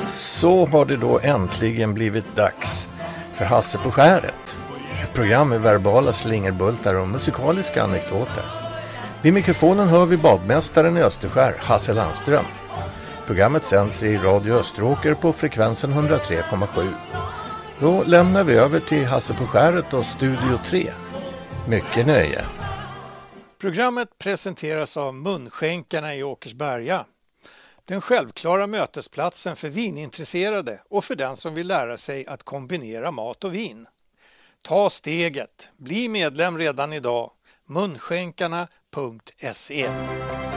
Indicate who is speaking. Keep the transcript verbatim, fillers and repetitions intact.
Speaker 1: Så har det då äntligen blivit dags för Hasse på skäret. Ett program med verbala slingerbultar och musikaliska anekdoter. Vid mikrofonen hör vi badmästaren i Österskär, Hasse Landström. Programmet sänds i Radio Österåker på frekvensen hundratre komma sju. Då lämnar vi över till Hasse på skäret och Studio tre. Mycket nöje. Programmet presenteras av Munskänkarna i Åkersberga. Den självklara mötesplatsen för vinintresserade och för den som vill lära sig att kombinera mat och vin. Ta steget, bli medlem redan idag. munskänkarna punkt se